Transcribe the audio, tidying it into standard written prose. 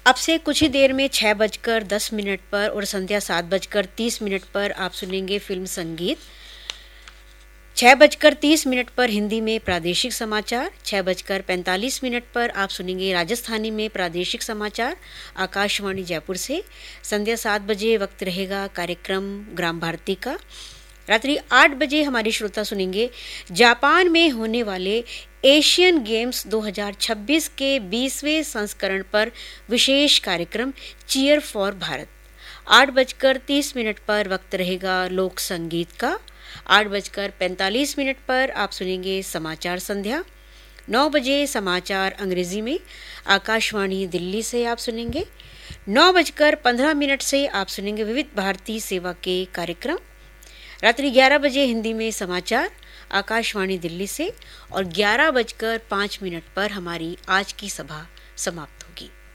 अब से कुछ ही देर में 6:10 पर और संध्या 7:30 पर आप सुनेंगे फिल्म संगीत। 6:30 पर हिंदी में प्रादेशिक समाचार, 6:45 पर आप सुनेंगे राजस्थानी में प्रादेशिक समाचार आकाशवाणी जयपुर से। संध्या 7 बजे वक्त रहेगा कार्यक्रम ग्राम भारती का। रात्रि 8 बजे हमारे श्रोता सुनेंगे जापान में होने वाले एशियन गेम्स 2026 के 20वें संस्करण पर विशेष कार्यक्रम चीयर फॉर भारत। 8:30 पर वक्त रहेगा लोक संगीत का। 8:45 पर आप सुनेंगे समाचार संध्या। 9 बजे समाचार अंग्रेजी में आकाशवाणी दिल्ली से आप सुनेंगे। 9:15 से आप सुनेंगे विविध भारती सेवा के कार्यक्रम। रात्रि 11 बजे हिंदी में समाचार आकाशवाणी दिल्ली से और 11:05 पर हमारी आज की सभा समाप्त होगी।